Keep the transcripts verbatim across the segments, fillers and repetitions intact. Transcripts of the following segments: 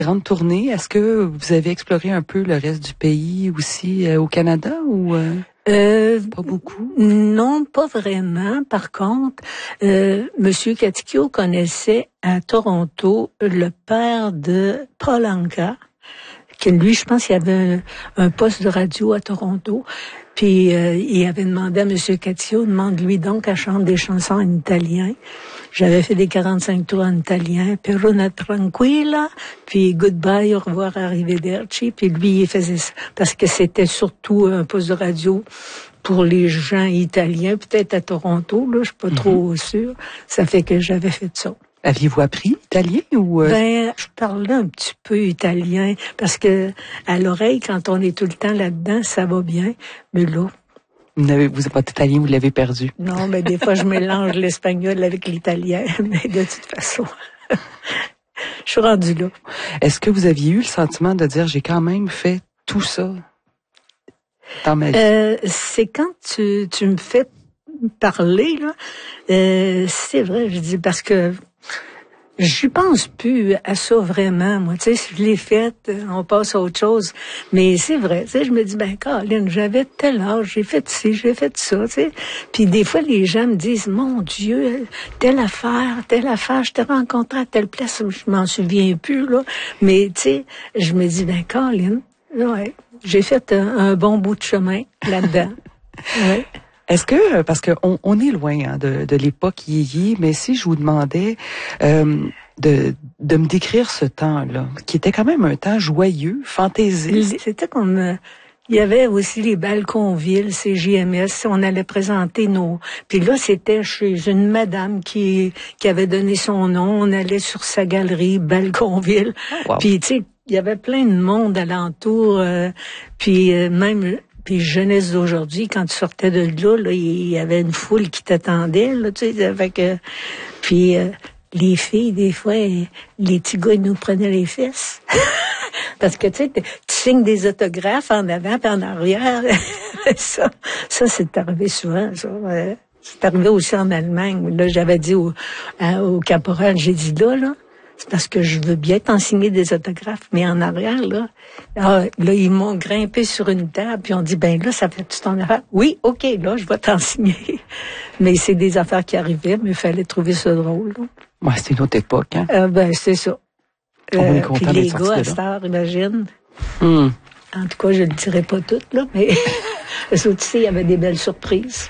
grande tournée, est-ce que vous avez exploré un peu le reste du pays aussi euh, au Canada ou euh, euh, pas beaucoup? Non, pas vraiment. Par contre, euh, Monsieur Katikyo connaissait à Toronto le père de Paul Anka, que lui, je pense qu'il avait un, un poste de radio à Toronto. Puis euh, il avait demandé à Monsieur Katikyo, demande-lui donc à chanter des chansons en italien. J'avais fait des quarante-cinq tours en italien, Perona Tranquilla, puis Goodbye, au revoir, arrivederci, puis lui, il faisait ça, parce que c'était surtout un poste de radio pour les gens italiens, peut-être à Toronto, là, je suis pas mm-hmm. trop sûre. Ça fait que j'avais fait ça. Aviez-vous appris italien ou... Euh... Ben, je parlais un petit peu italien, parce que à l'oreille, quand on est tout le temps là-dedans, ça va bien, mais là... Vous n'avez, vous êtes pas italien, vous l'avez perdu. Non, mais des fois, je mélange l'espagnol avec l'italien, mais de toute façon, je suis rendue là. Est-ce que vous aviez eu le sentiment de dire, j'ai quand même fait tout ça dans ma vie? Euh, c'est quand tu, tu me fais parler, là, euh, c'est vrai, je dis, parce que j'y pense plus à ça vraiment, moi. Tu sais, je l'ai fait, on passe à autre chose. Mais c'est vrai, tu sais, je me dis, ben, Caroline, j'avais tel âge, j'ai fait ci, j'ai fait ça, tu sais. Puis des fois, les gens me disent, mon Dieu, telle affaire, telle affaire, je t'ai rencontré à telle place, je m'en souviens plus, là. Mais, tu sais, je me dis, ben, Caroline, ouais, j'ai fait un, un bon bout de chemin là-dedans. Ouais. Est-ce que, parce que on, on est loin hein, de, de l'époque yéyé, mais si je vous demandais euh, de, de me décrire ce temps-là, qui était quand même un temps joyeux, fantaisiste. C'était comme, euh, il y avait aussi les Balconville, C J M S, on allait présenter nos... Puis là, c'était chez une madame qui qui avait donné son nom, on allait sur sa galerie, Balconville. Oh, wow. Puis, tu sais, il y avait plein de monde alentour, euh, puis euh, même... Puis jeunesse d'aujourd'hui, quand tu sortais de là, là, il y avait une foule qui t'attendait, là, tu sais, avec, euh, puis euh, les filles, des fois, les petits gars, ils nous prenaient les fesses. Parce que, tu sais, tu signes des autographes en avant et en arrière. ça, ça, c'est arrivé souvent, ça. Ouais. C'est arrivé aussi en Allemagne. Là, j'avais dit au, à, au caporal, j'ai dit là, là, c'est parce que je veux bien t'en signer des autographes, mais en arrière, là, là, là ils m'ont grimpé sur une table, puis on dit, ben là, ça fait-tu ton affaire? Oui, OK, là, je vais t'en signer. Mais c'est des affaires qui arrivaient, mais il fallait trouver ça drôle. Là. Ouais, c'était une autre époque, hein? Euh, ben, c'est ça. On est content puis les d'être gars, à cette heure, imagine. Mm. En tout cas, je le dirai pas tout, là, mais parce que tu sais, il y avait des belles surprises.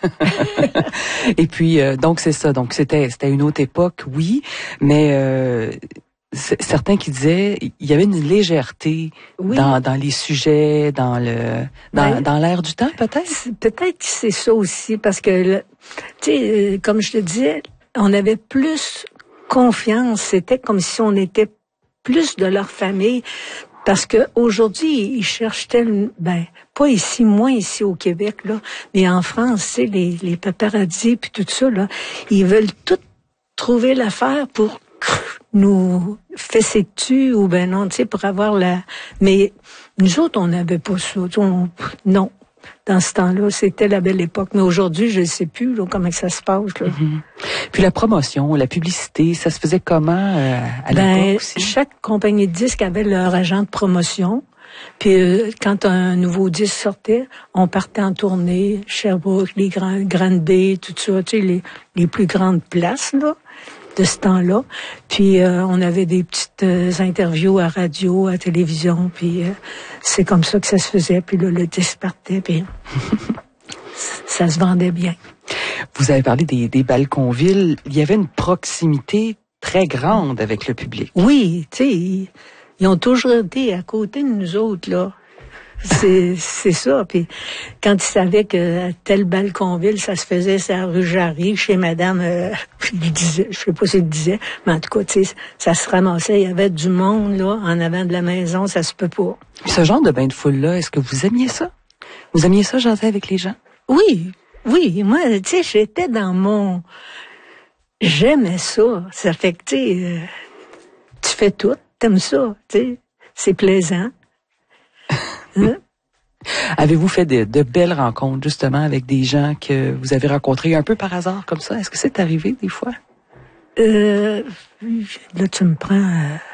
Et puis euh, donc c'est ça, donc c'était c'était une autre époque, oui, mais euh, certains qui disaient il y avait une légèreté oui. dans dans les sujets, dans le dans ben, dans l'air du temps peut-être. Peut-être que c'est ça aussi parce que tu sais comme je te disais, on avait plus confiance, c'était comme si on était plus de leur famille. Parce que aujourd'hui, ils cherchent tellement, ben, pas ici, moins ici au Québec, là, mais en France, tu sais, les, les paparazzis puis tout ça, là, ils veulent tout trouver l'affaire pour nous fesser dessus ou ben non, tu sais, pour avoir la, mais nous autres, on n'avait pas ça, on, non. Dans ce temps-là, c'était la belle époque. Mais aujourd'hui, je ne sais plus là, comment que ça se passe. Là. Mm-hmm. Puis la promotion, la publicité, ça se faisait comment euh, à ben, l'époque aussi? Chaque compagnie de disques avait leur agent de promotion. Puis euh, quand un nouveau disque sortait, on partait en tournée, Sherbrooke, les grands, Granby, tout ça, tu sais, les, les plus grandes places là, de ce temps-là. Puis euh, on avait des petites euh, interviews à radio, à télévision, puis euh, c'est comme ça que ça se faisait. Puis là, le disque partait, puis ça se vendait bien. Vous avez parlé des, des Balconville. Il y avait une proximité très grande avec le public. Oui, tu sais, ils, ils ont toujours été à côté de nous autres, là. C'est, c'est ça. Puis quand ils savaient que à tel Balconville, ça se faisait sur la rue Jarry, chez madame, euh, il disait, je sais pas s'il disait, mais en tout cas, tu sais, ça se ramassait, il y avait du monde, là, en avant de la maison, ça se peut pas. Ce genre de bain de foule-là, est-ce que vous aimiez ça? Vous aimiez ça, jaser avec les gens? Oui, oui. Moi, tu sais, j'étais dans mon... J'aimais ça. Ça fait que, tu sais, euh, tu fais tout, t'aimes ça, tu sais. C'est plaisant. Hein? Avez-vous fait de, de belles rencontres, justement, avec des gens que vous avez rencontrés un peu par hasard, comme ça? Est-ce que c'est arrivé, des fois? Euh, là, tu me prends... Euh...